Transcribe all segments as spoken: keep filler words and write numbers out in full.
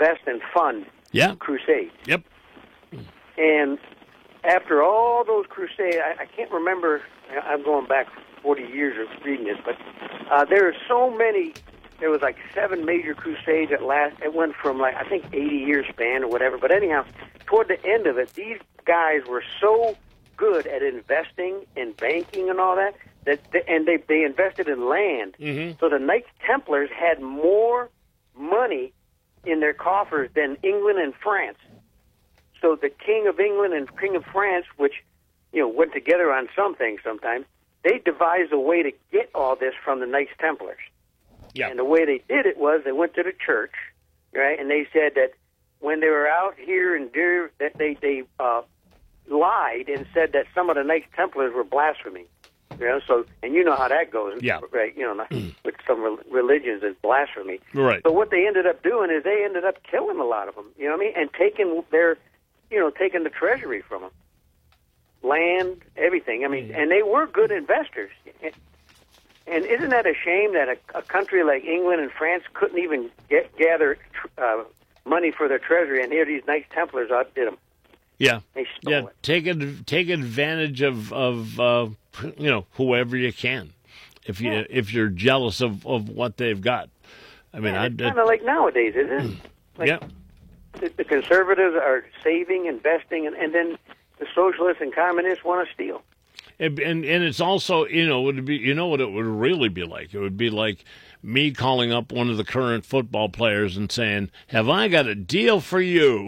invest and fund yeah. crusades. Yep. And after all those crusades, I, I can't remember, I'm going back forty years of reading this, but uh, there are so many, there was like seven major crusades at last. It went from like, I think eighty year span or whatever. But anyhow, toward the end of it, these guys were so good at investing in banking and all that, that they, and they, they invested in land. Mm-hmm. So the Knights Templars had more money in their coffers than England and France. So the King of England and King of France, which, you know, went together on some things sometimes, they devised a way to get all this from the Knights Templars. Yeah. And the way they did it was they went to the church, right, and they said that when they were out here and there, that they, they uh, lied and said that some of the Knights Templars were blaspheming. You know, so, and you know how that goes, yeah. right? You know, with some religions, it's blasphemy. Right. So what they ended up doing is they ended up killing a lot of them, you know what I mean, and taking their, you know, taking the treasury from them, land, everything. I mean, mm-hmm. and they were good investors. And isn't that a shame that a, a country like England and France couldn't even get, gather uh, money for their treasury, and here these Knights Templars outdid them. Yeah, they stole yeah. it. Take ad- take advantage of of uh, you know, whoever you can, if you yeah. if you're jealous of, of what they've got. I mean, yeah, I it's kind of like nowadays, isn't it? Like, yeah. The, the conservatives are saving, investing, and, and then the socialists and communists want to steal. And, and and it's also, you know, it would be, you know what it would really be like? It would be like me calling up one of the current football players and saying, "Have I got a deal for you?"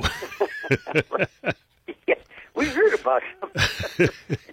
Yeah, we heard about something.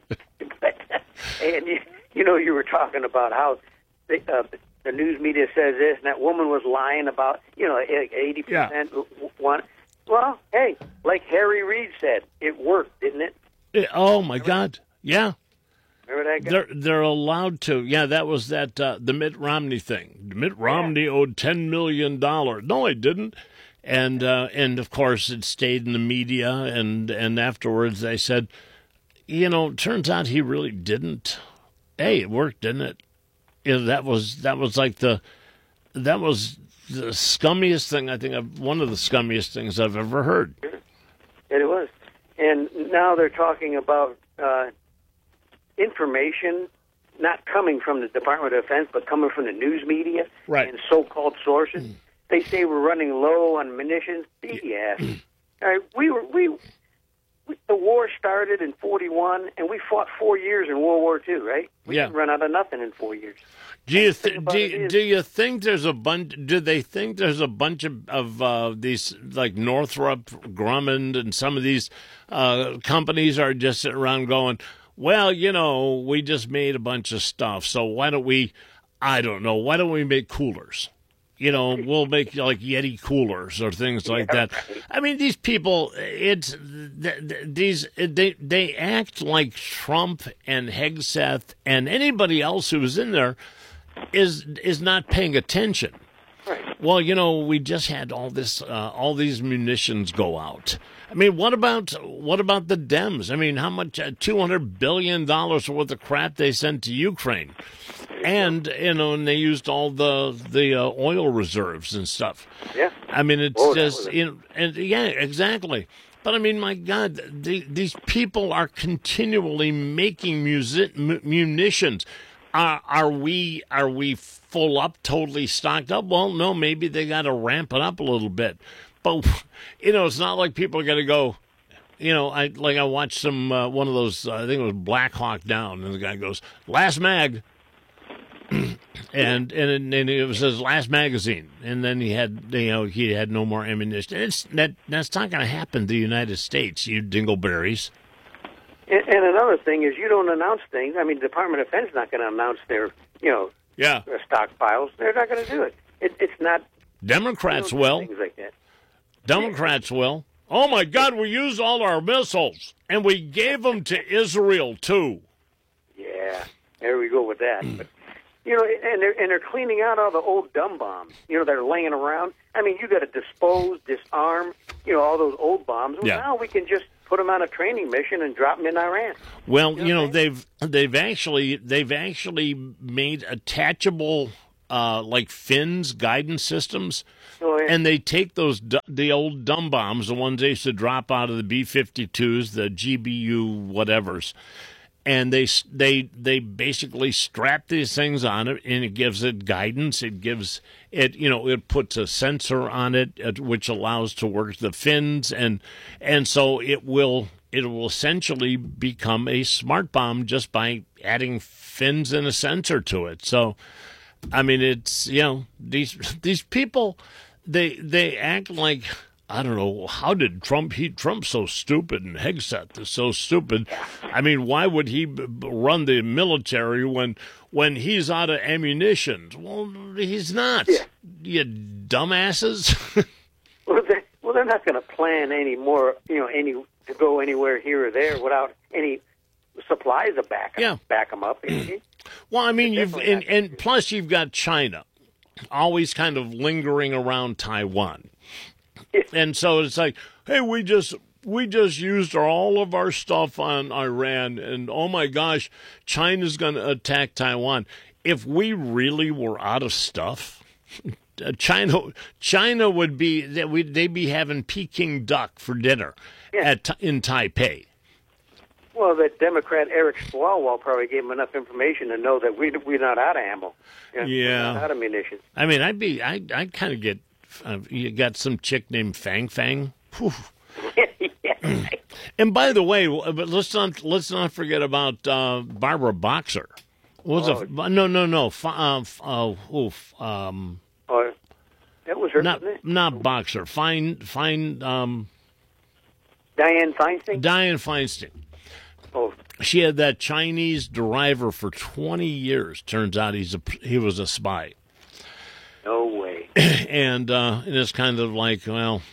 And you, you know, you were talking about how the, uh, the news media says this, and that woman was lying about, you know, eighty percent yeah. one. Well, hey, like Harry Reid said, it worked, didn't it? it oh my God, yeah. Remember that guy? They're they're allowed to. Yeah, that was that uh, the Mitt Romney thing. Mitt Romney yeah. owed ten million dollars. No, he didn't. And uh, and of course it stayed in the media, and, and afterwards they said, you know, turns out he really didn't. Hey, it worked, didn't it? You know, that was that was like the that was the scummiest thing I think I've, one of the scummiest things I've ever heard. Sure. It was, and now they're talking about uh, information not coming from the Department of Defense, but coming from the news media right. and so-called sources. Mm. They say we're running low on munitions. B S. All right, we were we, we the war started in forty-one, and we fought four years in World War Two. Right? We yeah. didn't run out of nothing in four years. Do you th- do, you, do you think there's a bunch? Do they think there's a bunch of of uh, these like Northrop Grumman and some of these uh, companies are just sitting around going, well, you know, we just made a bunch of stuff, so why don't we? I don't know. Why don't we make coolers? You know, we'll make like Yeti coolers or things like yeah, that. right. I mean, these people, it's these they they act like Trump and Hegseth and anybody else who was in there is is not paying attention. Right. Well, you know, we just had all this, uh, all these munitions go out. I mean, what about what about the Dems? I mean, how much? Uh, Two hundred billion dollars worth of crap they sent to Ukraine. And, you know, and they used all the the uh, oil reserves and stuff. Yeah. I mean, it's oh, just, you know, and yeah, exactly. But, I mean, my God, the, these people are continually making music, m- munitions. Are, are we are we full up, totally stocked up? Well, no, maybe they got to ramp it up a little bit. But, you know, it's not like people are going to go, you know, I like I watched some, uh, one of those, uh, I think it was Black Hawk Down, and the guy goes, last mag. and and and it was his last magazine, and then he had you know he had no more ammunition. It's that that's not going to happen to the United States, you dingleberries. And, and another thing is you don't announce things. I mean, the Department of Defense is not going to announce their you know yeah their stockpiles. They're not going to do it. it. It's not. Democrats will. Things like that. Democrats will. Oh my God, we used all our missiles, and we gave them to Israel too. Yeah, there we go with that. But, you know, and they're and they're cleaning out all the old dumb bombs. You know, they're laying around. I mean, you got to dispose, disarm. You know, all those old bombs. Well, yeah. Now we can just put them on a training mission and drop them in Iran. Well, you know, you know they've they've actually they've actually made attachable uh, like fins guidance systems Oh, yeah. And they take those du- the old dumb bombs, the ones they used to drop out of the B fifty-twos, the G B U whatevers, and they they they basically strap these things on it, and it gives it guidance. It gives it, you know, it puts a sensor on it, uh, which allows to work the fins, and and so it will it will essentially become a smart bomb just by adding fins and a sensor to it. So, I mean, it's, you know, these these people, they they act like, I don't know, how did Trump, he, Trump's so stupid and Hegseth is so stupid. I mean, why would he b- run the military when when he's out of ammunition? Well, he's not, yeah. You dumbasses. Well, they, well, they're not going to plan any more, you know, any to go anywhere here or there without any supplies to back 'em, Yeah. back them up. Well, I mean, They're you've definitely and, not- and plus you've got China always kind of lingering around Taiwan. And so it's like, hey, we just we just used all of our stuff on Iran, and oh my gosh, China's going to attack Taiwan. If we really were out of stuff, China China would be that we they'd be having Peking duck for dinner Yeah. at in Taipei. Well, that Democrat Eric Swalwell probably gave him enough information to know that we we're not out of ammo. You know, Yeah. we're not out of munitions. I mean, I'd be I I kind of get. Uh, you got some chick named Fang Fang. Whew. Yeah. And by the way, but let's not let's not forget about uh, Barbara Boxer. What was Oh. it? No, no, no. F- uh, f- uh, oof, um, Or that was her, not wasn't it? not Boxer. Fine, fine. Um, Dianne Feinstein. Dianne Feinstein. Oh, She had that Chinese driver for twenty years. Turns out he's a he was a spy. no way. and uh, and it's kind of like, well,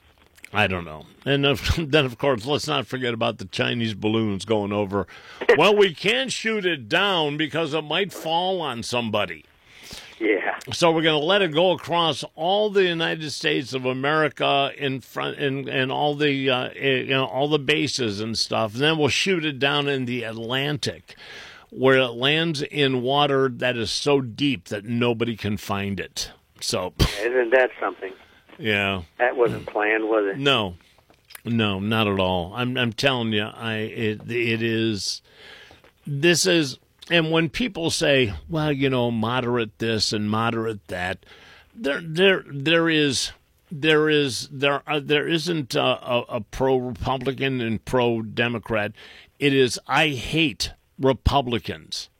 I don't know. And of, then, of course, let's not forget about the Chinese balloons going over. Well, we can't shoot it down because it might fall on somebody. Yeah. So we're going to let it go across all the United States of America in front, and and all the uh, you know all the bases and stuff. And then we'll shoot it down in the Atlantic, where it lands in water that is so deep that nobody can find it. So, Isn't that something? yeah. That wasn't planned, was it? No, no, not at all. I'm I'm telling you, I it it is. This is, and when people say, well, you know, moderate this and moderate that, there there there is there is there uh, there isn't a, a, a pro Republican and pro Democrat. It is I hate Republicans.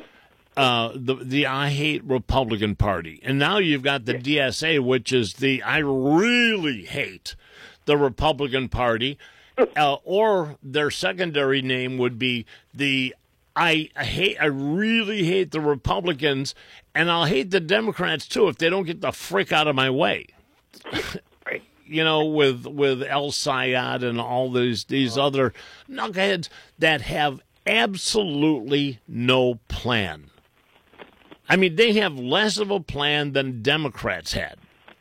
Uh, the the I hate Republican Party, and now you've got the D S A, which is the I really hate the Republican Party, uh, or their secondary name would be the I hate I really hate the Republicans, and I'll hate the Democrats too if they don't get the frick out of my way. Right. You know, with with El Sayad and all these these other knuckleheads that have absolutely no plan. I mean, they have less of a plan than Democrats had.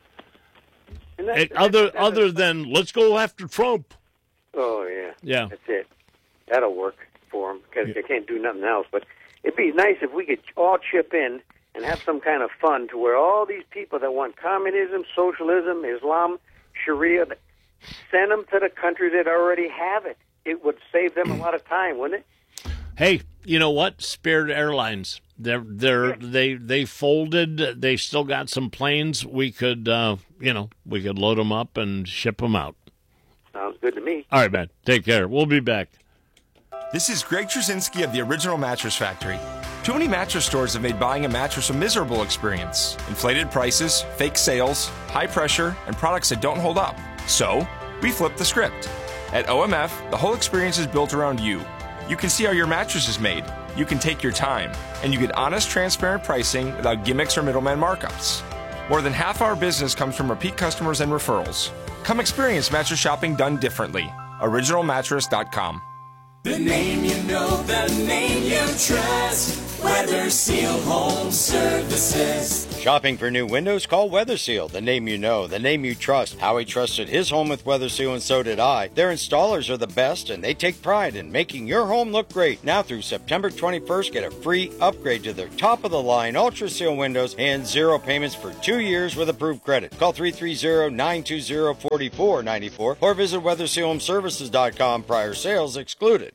And that's- And other that's- other than let's go after Trump. Oh, yeah. Yeah. That's it. That'll work for them because they can't do nothing else. But it'd be nice if we could all chip in and have some kind of fun to where all these people that want communism, socialism, Islam, Sharia, send them to the countries that already have it. It would save them a lot of time, wouldn't it? Hey, you know what? Spirit Airlines. They're they're they they folded. They still got some planes. We could uh, you know we could load them up and ship them out. Sounds good to me. All right, man. Take care. We'll be back. This is Greg Trzynski of the Original Mattress Factory. Too many mattress stores have made buying a mattress a miserable experience. Inflated prices, fake sales, high pressure, and products that don't hold up. So, we flipped the script. At O M F, the whole experience is built around you. You can see how your mattress is made. You can take your time. And you get honest, transparent pricing without gimmicks or middleman markups. More than half our business comes from repeat customers and referrals. Come experience mattress shopping done differently. original mattress dot com. The name you know, the name you trust. Weather Seal Home Services. Shopping for new windows? Call Weather Seal, the name you know, the name you trust. Howie trusted his home with Weather Seal, and so did I. Their installers are the best, and they take pride in making your home look great. Now through September twenty-first, get a free upgrade to their top-of-the-line Ultra Seal windows and zero payments for two years with approved credit. Call three three zero, nine two zero, four four nine four or visit weather seal home services dot com. Prior sales excluded.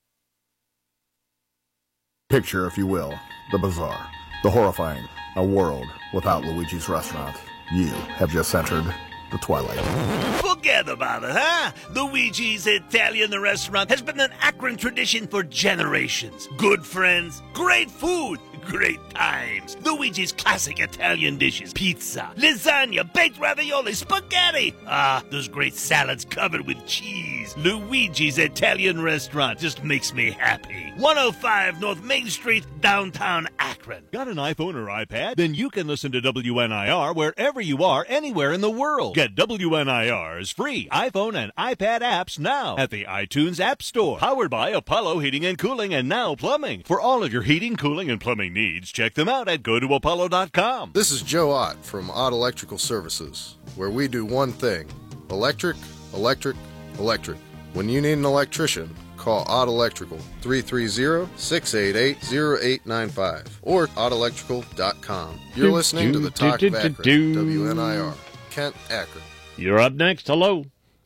Picture, if you will, the bizarre, the horrifying, a world without Luigi's Restaurant. You have just entered the twilight. Forget about it, huh? Luigi's Italian Restaurant has been an Akron tradition for generations. Good friends, great food, great times. Luigi's classic Italian dishes: pizza, lasagna, baked ravioli, spaghetti. Ah, those great salads covered with cheese. Luigi's Italian Restaurant just makes me happy. one oh five North Main Street, downtown Akron. Got an iPhone or iPad? Then you can listen to W N I R wherever you are, anywhere in the world. Get W N I R's free iPhone and iPad apps now at the iTunes App Store. Powered by Apollo Heating and Cooling and Now Plumbing. For all of your heating, cooling, and plumbing needs, check them out at go to apollo dot com. This is Joe Ott from Ott Electrical Services, where we do one thing: electric, electric, electric. When you need an electrician, call Ott Electrical, three three zero, six eight eight, zero eight nine five or ott electrical dot com. You're Do, listening do, to the do, Talk do, of do, Akron, do. W N I R, Kent, Akron. You're up next. Hello.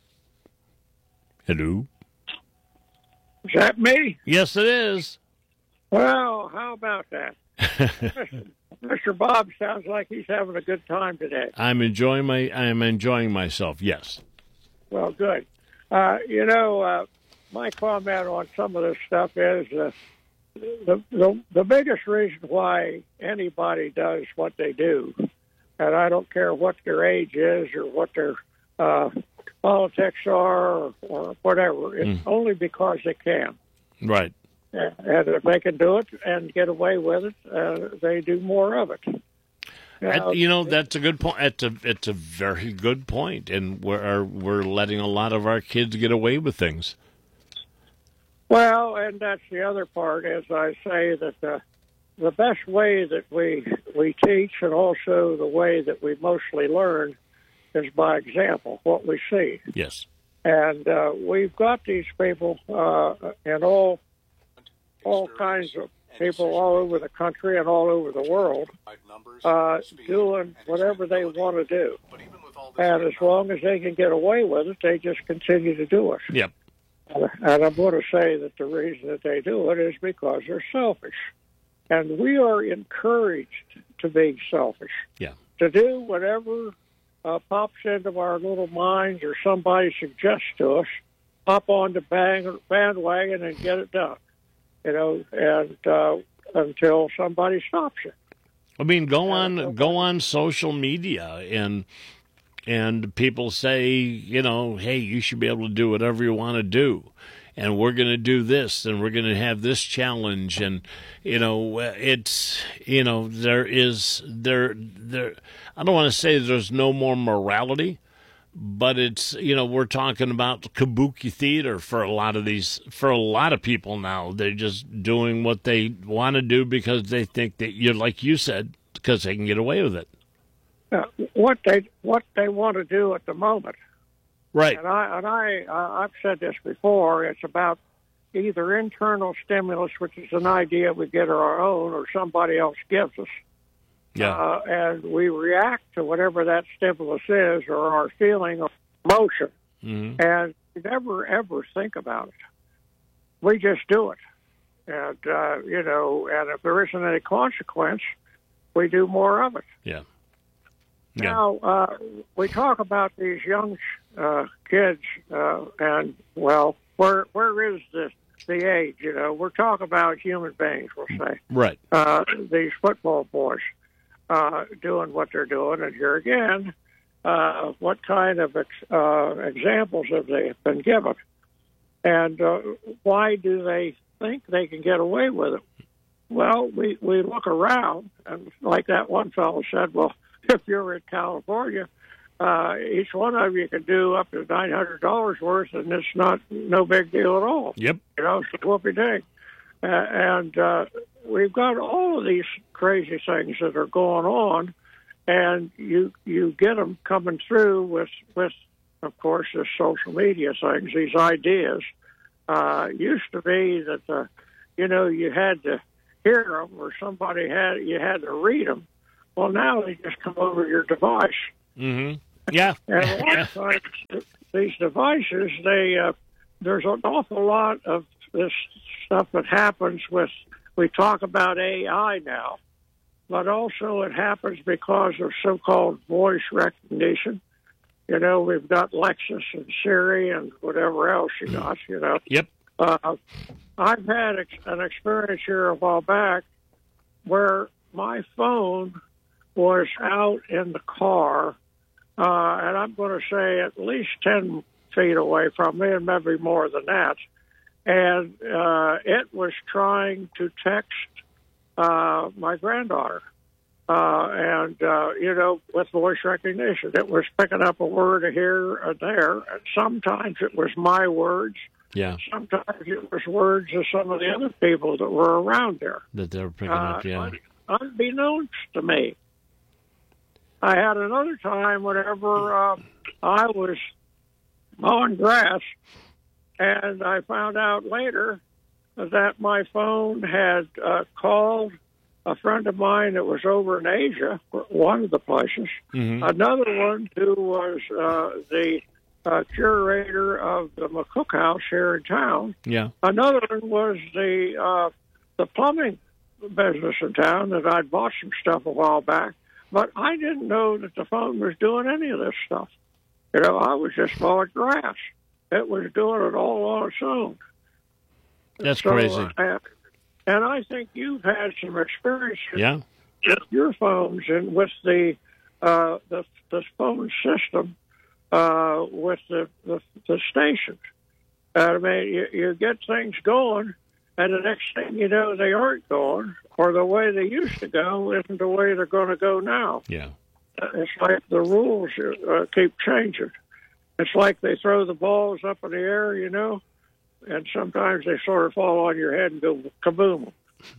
Hello. Is that me? Yes, it is. Well, how about that? Mister Bob sounds like he's having a good time today. I'm enjoying my. I'm enjoying myself. Yes. Well, good. Uh, you know, uh, my comment on some of this stuff is uh, the, the the biggest reason why anybody does what they do, and I don't care what their age is or what their uh, politics are or, or whatever, it's mm. only because they can. Right. And if they can do it and get away with it, uh, they do more of it. Now, you know, that's a good point. It's a it's a very good point, and we're we're letting a lot of our kids get away with things. Well, and that's the other part, as I say, that the the best way that we we teach, and also the way that we mostly learn, is by example, what we see. Yes. And uh, we've got these people uh, in all all kinds of people all over the country and all over the world uh, doing whatever they want to do. And as long as they can get away with it, they just continue to do it. Yep. And I'm going to say that the reason that they do it is because they're selfish. And we are encouraged to be selfish. Yeah. To do whatever uh, pops into our little minds or somebody suggests to us, hop on the bang, bandwagon and get it done. You know, and uh, until somebody stops you. I mean, go on, go on social media, and and people say, you know, hey, you should be able to do whatever you want to do, and we're going to do this, and we're going to have this challenge, and you know, it's you know, there is there there. I don't want to say there's no more morality. But it's, you know, we're talking about kabuki theater for a lot of these, for a lot of people now. They're just doing what they want to do because they think that, you're like you said, because they can get away with it. Uh, what they what they want to do at the moment. Right. And I and I uh, I've said this before. It's about either internal stimulus, which is an idea we get of our own, or somebody else gives us. Yeah. Uh, and we react to whatever that stimulus is or our feeling of emotion. Mm-hmm. And we never, ever think about it. We just do it. And, uh, you know, and if there isn't any consequence, we do more of it. Yeah. yeah. Now, uh, we talk about these young uh, kids, uh, and, well, where where is the, the age? You know, we're talking about human beings, we'll say. Right. Uh, these football boys. Uh, doing what they're doing, and here again, uh, what kind of ex- uh, examples have they been given, and uh, why do they think they can get away with it? Well, we, we look around, and like that one fellow said, well, if you're in California, uh, each one of you can do up to nine hundred dollars worth, and it's not no big deal at all. Yep. You know, it's whoopie dang. Uh, and uh, we've got all of these crazy things that are going on, and you you get them coming through with, with of course, the social media things, these ideas. Uh, used to be that, uh, you know, you had to hear them or somebody had, you had to read them. Well, now they just come over your device. Mm-hmm. Yeah. And a lot of times, these devices, they uh, there's an awful lot of this stuff that happens with, we talk about A I now, but also it happens because of so-called voice recognition. You know, we've got Lexus and Siri and whatever else you got, you know. Yep. Uh, I've had ex- an experience here a while back where my phone was out in the car, uh, and I'm going to say at least ten feet away from me, and maybe more than that. And uh, it was trying to text uh, my granddaughter. Uh, and, uh, you know, with voice recognition, it was picking up a word here and there. And sometimes it was my words. Yeah. Sometimes it was words of some of the other people that were around there. That they were picking uh, up, yeah. Unbeknownst to me. I had another time whenever uh, I was mowing grass, and I found out later that my phone had uh, called a friend of mine that was over in Asia, one of the places, mm-hmm. another one who was uh, the uh, curator of the McCook House here in town. Yeah. Another one was the uh, the plumbing business in town that I'd bought some stuff a while back, but I didn't know that the phone was doing any of this stuff. You know, I was just mowing grass. It was doing it all on its own. That's so, crazy. Uh, And I think you've had some experience yeah. with your phones and with the uh, the, the phone system uh, with the, the, the stations. I mean, you, you get things going, and the next thing you know, they aren't going, or the way they used to go isn't the way they're going to go now. Yeah, it's like the rules uh, keep changing. It's like they throw the balls up in the air, you know. And sometimes they sort of fall on your head and go kaboom.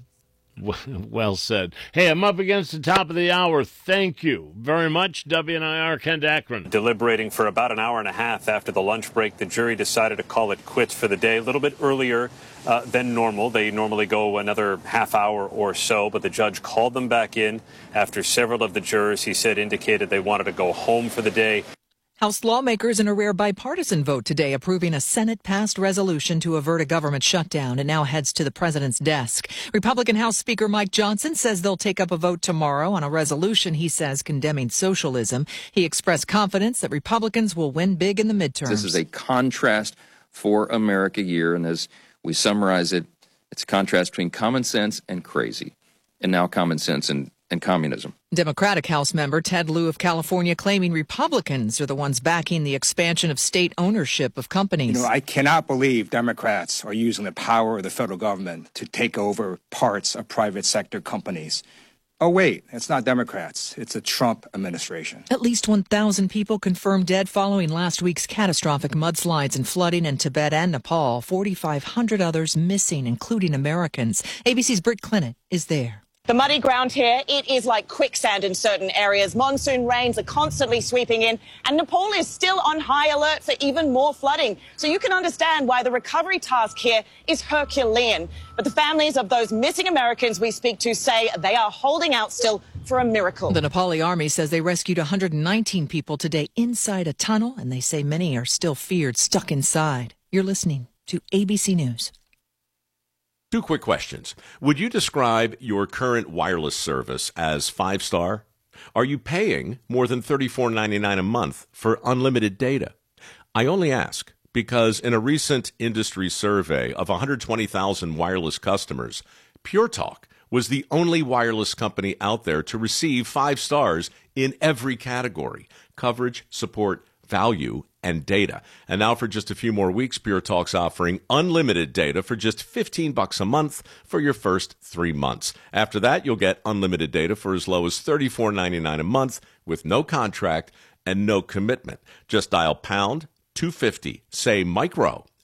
Well said. Hey, I'm up against the top of the hour. Thank you very much, W N I R Kent Akron. Deliberating for about an hour and a half after the lunch break, the jury decided to call it quits for the day, a little bit earlier uh, than normal. They normally go another half hour or so, but the judge called them back in after several of the jurors, he said, indicated they wanted to go home for the day. House lawmakers in a rare bipartisan vote today approving a Senate-passed resolution to avert a government shutdown. It now heads to the president's desk. Republican House Speaker Mike Johnson says they'll take up a vote tomorrow on a resolution he says condemning socialism. He expressed confidence that Republicans will win big in the midterms. This is a contrast for America year, and as we summarize it, it's a contrast between common sense and crazy, and now common sense and and communism. Democratic House member Ted Lieu of California claiming Republicans are the ones backing the expansion of state ownership of companies. You know, I cannot believe Democrats are using the power of the federal government to take over parts of private sector companies. Oh, wait, it's not Democrats. It's a Trump administration. At least one thousand people confirmed dead following last week's catastrophic mudslides and flooding in Tibet and Nepal. forty-five hundred others missing, including Americans. A B C's Britt Clinton is there. The muddy ground here, it is like quicksand in certain areas. Monsoon rains are constantly sweeping in, and Nepal is still on high alert for even more flooding. So you can understand why the recovery task here is Herculean. But the families of those missing Americans we speak to say they are holding out still for a miracle. The Nepali army says they rescued one hundred nineteen people today inside a tunnel, and they say many are still feared stuck inside. You're listening to A B C News. Two quick questions. Would you describe your current wireless service as five-star? Are you paying more than thirty-four ninety-nine a month for unlimited data? I only ask because in a recent industry survey of one hundred twenty thousand wireless customers, Pure Talk was the only wireless company out there to receive five stars in every category: coverage, support, value, and data. And now for just a few more weeks, Pure Talk's offering unlimited data for just fifteen bucks a month for your first three months. After that, you'll get unlimited data for as low as thirty-four ninety-nine a month with no contract and no commitment. Just dial pound two fifty, say micro,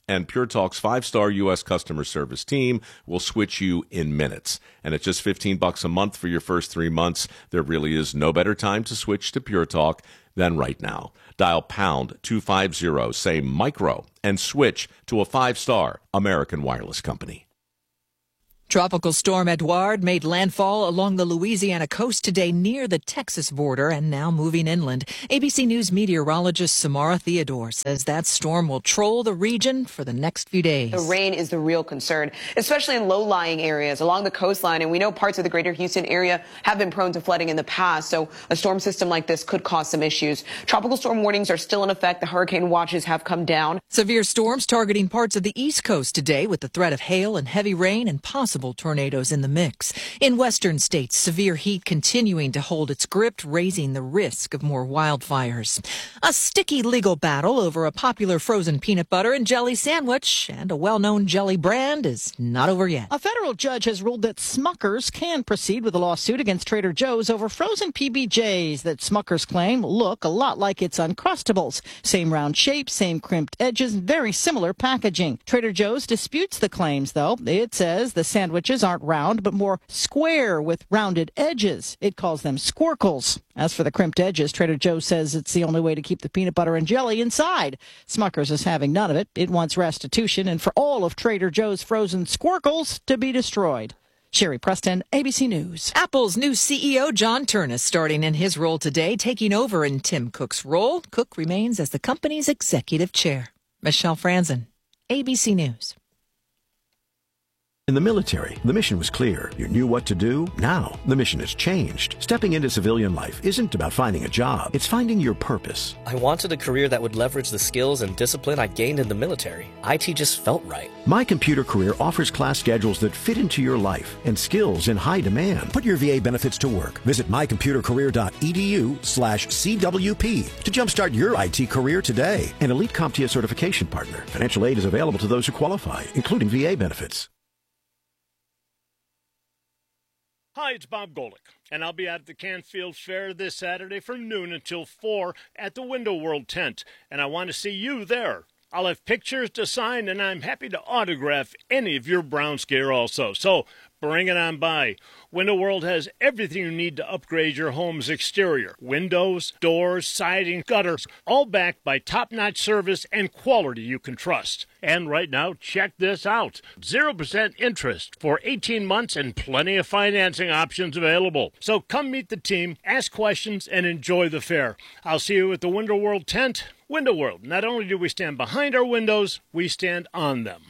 And Pure Talk's five-star U S customer service team will switch you in minutes. And at just fifteen bucks a month for your first three months, there really is no better time to switch to Pure Talk than right now. Dial pound two fifty, say micro, and switch to a five-star American Wireless company. Tropical storm Edouard made landfall along the Louisiana coast today near the Texas border and now moving inland. A B C News meteorologist Samara Theodore says that storm will troll the region for the next few days. The rain is the real concern, especially in low-lying areas along the coastline. And we know parts of the greater Houston area have been prone to flooding in the past. So a storm system like this could cause some issues. Tropical storm warnings are still in effect. The hurricane watches have come down. Severe storms targeting parts of the East Coast today with the threat of hail and heavy rain and possible tornadoes in the mix. In western states, severe heat continuing to hold its grip, raising the risk of more wildfires. A sticky legal battle over a popular frozen peanut butter and jelly sandwich and a well-known jelly brand is not over yet. A federal judge has ruled that Smucker's can proceed with a lawsuit against Trader Joe's over frozen P B Js that Smucker's claim look a lot like its Uncrustables. Same round shape, same crimped edges, very similar packaging. Trader Joe's disputes the claims, though. It says the sandwiches aren't round, but more square with rounded edges. It calls them squircles. As for the crimped edges, Trader Joe's says it's the only way to keep the peanut butter and jelly inside. Smucker's is having none of it. It wants restitution and for all of Trader Joe's frozen squircles to be destroyed. Sherry Preston, A B C News. Apple's new C E O, John Ternus, starting in his role today, taking over in Tim Cook's role. Cook remains as the company's executive chair. Michelle Franzen, A B C News. In the military, the mission was clear. You knew what to do. Now, the mission has changed. Stepping into civilian life isn't about finding a job. It's finding your purpose. I wanted a career that would leverage the skills and discipline I gained in the military. I T just felt right. My Computer Career offers class schedules that fit into your life and skills in high demand. Put your V A benefits to work. Visit mycomputercareer.edu slash CWP to jumpstart your I T career today. An Elite CompTIA certification partner. Financial aid is available to those who qualify, including V A benefits. Hi, it's Bob Golick, and I'll be at the Canfield Fair this Saturday from noon until four at the Window World tent, and I want to see you there. I'll have pictures to sign, and I'm happy to autograph any of your Browns gear also, so bring it on by. Window World has everything you need to upgrade your home's exterior. Windows, doors, siding, gutters, all backed by top-notch service and quality you can trust. And right now, check this out. zero percent interest for eighteen months and plenty of financing options available. So come meet the team, ask questions, and enjoy the fair. I'll see you at the Window World tent. Window World, not only do we stand behind our windows, we stand on them.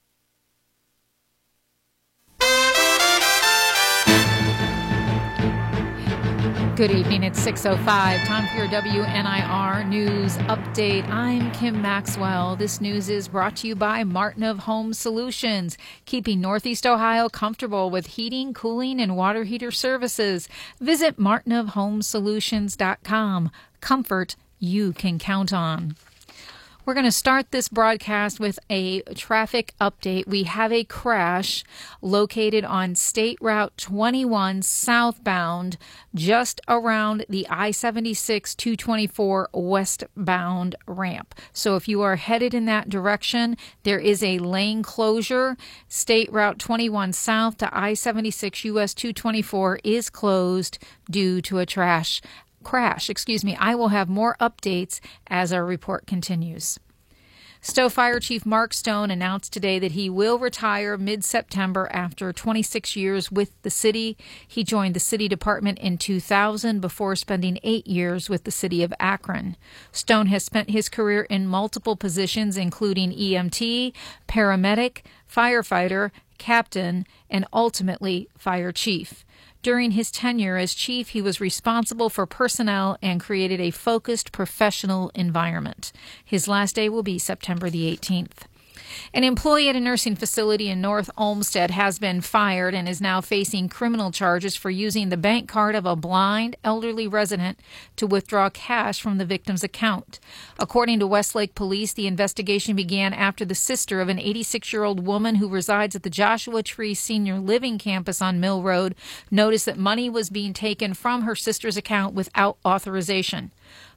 Good evening. It's six oh five. Time for your W N I R News Update. I'm Kim Maxwell. This news is brought to you by Martin Home Solutions, keeping Northeast Ohio comfortable with heating, cooling, and water heater services. Visit martin of home solutions dot com. Comfort you can count on. We're going to start this broadcast with a traffic update. We have a crash located on State Route twenty-one southbound, just around the I seventy-six two twenty-four westbound ramp. So if you are headed in that direction, there is a lane closure. State Route twenty-one south to I seventy-six U S two twenty-four is closed due to a trash crash. Excuse me. I will have more updates as our report continues. Stowe Fire Chief Mark Stone announced today that he will retire mid-September after twenty-six years with the city. He joined the city department in two thousand before spending eight years with the city of Akron. Stone has spent his career in multiple positions, including E M T, paramedic, firefighter, captain, and ultimately fire chief. During his tenure as chief, he was responsible for personnel and created a focused professional environment. His last day will be September the eighteenth. An employee at a nursing facility in North Olmsted has been fired and is now facing criminal charges for using the bank card of a blind, elderly resident to withdraw cash from the victim's account. According to Westlake Police, the investigation began after the sister of an eighty-six-year-old woman who resides at the Joshua Tree Senior Living Campus on Mill Road noticed that money was being taken from her sister's account without authorization.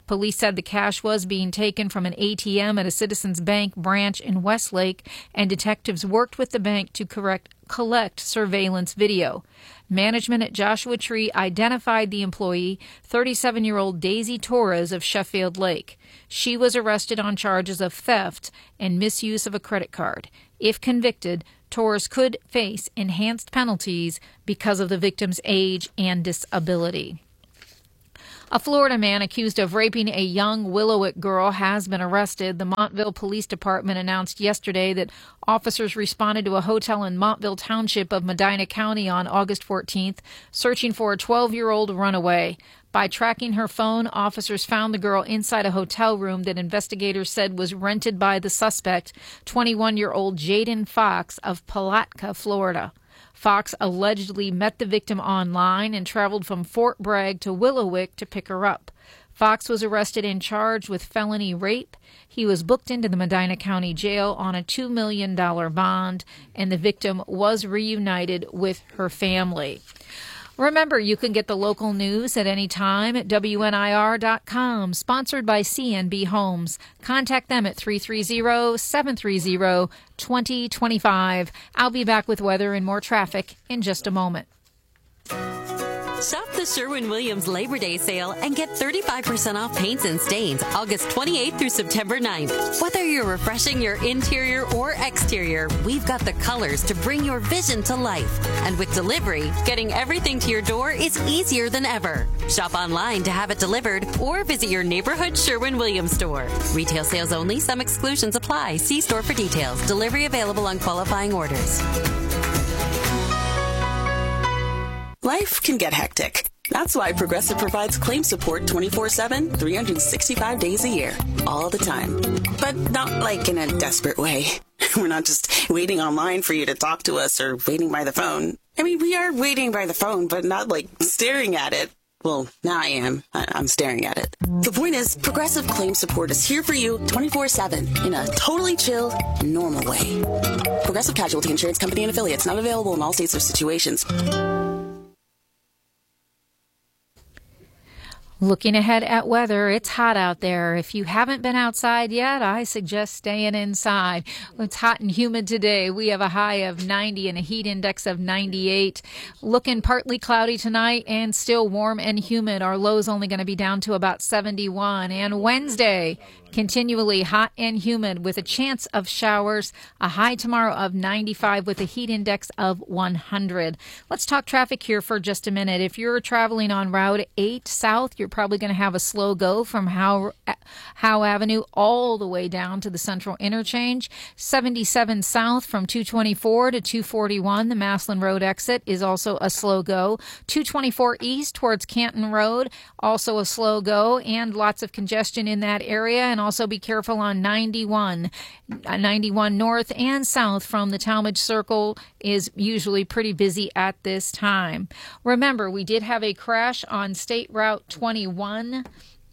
Police said the cash was being taken from an A T M at a Citizens Bank branch in Westlake, and detectives worked with the bank to correct, collect surveillance video. Management at Joshua Tree identified the employee, thirty-seven-year-old Daisy Torres of Sheffield Lake. She was arrested on charges of theft and misuse of a credit card. If convicted, Torres could face enhanced penalties because of the victim's age and disability. A Florida man accused of raping a young Willowick girl has been arrested. The Montville Police Department announced yesterday that officers responded to a hotel in Montville Township of Medina County on August fourteenth, searching for a twelve-year-old runaway. By tracking her phone, officers found the girl inside a hotel room that investigators said was rented by the suspect, twenty-one-year-old Jaden Fox of Palatka, Florida. Fox allegedly met the victim online and traveled from Fort Bragg to Willowick to pick her up. Fox was arrested and charged with felony rape. He was booked into the Medina County Jail on a two million dollars bond, and the victim was reunited with her family. Remember, you can get the local news at any time at W N I R dot com, sponsored by C N B Homes. Contact them at three three zero, seven three zero, two zero two five. I'll be back with weather and more traffic in just a moment. Shop the Sherwin-Williams Labor Day sale and get thirty-five percent off paints and stains August twenty-eighth through September ninth. Whether you're refreshing your interior or exterior, we've got the colors to bring your vision to life. And with delivery, getting everything to your door is easier than ever. Shop online to have it delivered or visit your neighborhood Sherwin-Williams store. Retail sales only. Some exclusions apply. See store for details. Delivery available on qualifying orders. Life can get hectic. That's why Progressive provides claim support twenty-four seven, three hundred sixty-five days a year, all the time. But not like in a desperate way. We're not just waiting online for you to talk to us or waiting by the phone. I mean, we are waiting by the phone, but not like staring at it. Well, now I am. I- I'm staring at it. The point is, Progressive Claim Support is here for you twenty-four seven in a totally chill, normal way. Progressive Casualty Insurance Company and Affiliates, not available in all states or situations. Looking ahead at weather, it's hot out there. If you haven't been outside yet, I suggest staying inside. It's hot and humid today. We have a high of ninety and a heat index of ninety-eight. Looking partly cloudy tonight and still warm and humid. Our low's only going to be down to about seventy-one. And Wednesday, continually hot and humid with a chance of showers. A high tomorrow of ninety-five with a heat index of one hundred. Let's talk traffic here for just a minute. If you're traveling on Route eight South, you're probably going to have a slow go from Howe, Howe Avenue all the way down to the Central Interchange. seventy-seven South from two twenty-four to two forty-one, the Maslin Road exit, is also a slow go. two twenty-four East towards Canton Road, also a slow go, and lots of congestion in that area. And also be careful on ninety-one. ninety-one North and South from the Talmadge Circle is usually pretty busy at this time. Remember, we did have a crash on State Route twenty-one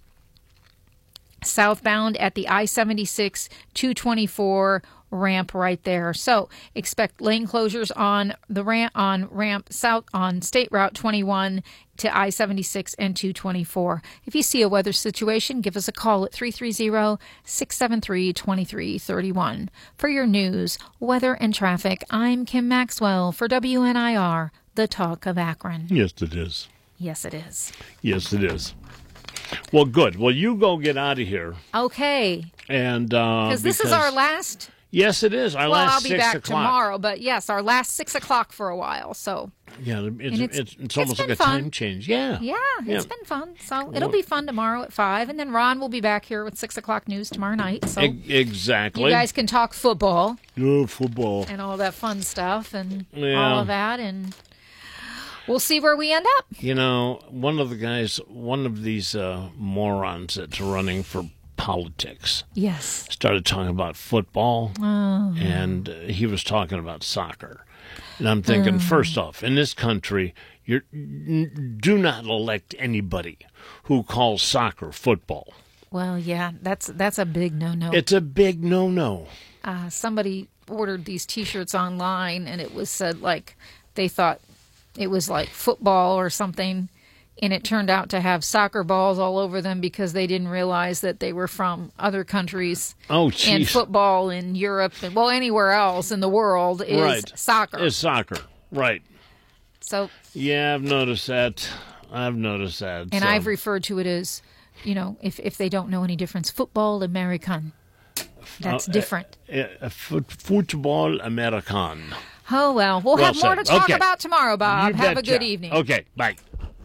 southbound at the I seventy-six two twenty-four ramp right there. So expect lane closures on the ramp on ramp south on State Route twenty-one to I seventy-six and two twenty-four. If you see a weather situation, give us a call at three three zero, six seven three, two three three one. For your news, weather, and traffic, I'm Kim Maxwell for W N I R, the Talk of Akron. Yes, it is. Yes, it is. Yes, it is. Well, good. Well, you go get out of here. Okay. And uh, because this is our last. Yes, it is. Our well, last I'll be six back o'clock. tomorrow, but yes, our last six o'clock for a while. So yeah, it's it's, it's, it's almost it's like a fun. time change. Yeah, yeah, yeah. It's been fun. So it'll be fun tomorrow at five, and then Ron will be back here with six o'clock news tomorrow night. So e- exactly, you guys can talk football. Oh, football and all that fun stuff and yeah. all of that, and we'll see where we end up. You know, one of the guys, one of these uh, morons that's running for politics. Yes. Started talking about football, oh. and uh, he was talking about soccer. And I'm thinking, oh. first off, in this country, you do not elect anybody who calls soccer football. Well, yeah, that's that's a big no-no. It's a big no-no. Uh, somebody ordered these T-shirts online, and it was said like they thought it was like football or something. and it turned out to have soccer balls all over them because they didn't realize that they were from other countries. Oh, and jeez. football in Europe and, well, anywhere else in the world is right. soccer. It's soccer, right. So yeah, I've noticed that. I've noticed that. And so. I've referred to it as, you know, if, if they don't know any difference, football American. That's uh, different. Uh, uh, foot, football American. Oh, well, we'll, well have more said. to talk okay. about tomorrow, Bob. You have betcha. a good evening. Okay, bye.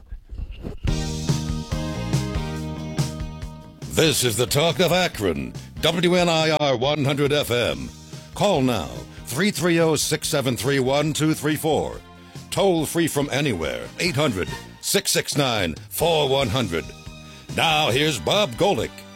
This is the Talk of Akron, W N I R one hundred F M. Call now, three three zero, six seven three, one two three four. Toll free from anywhere, eight hundred, six six nine, four one zero zero. Now here's Bob Golick.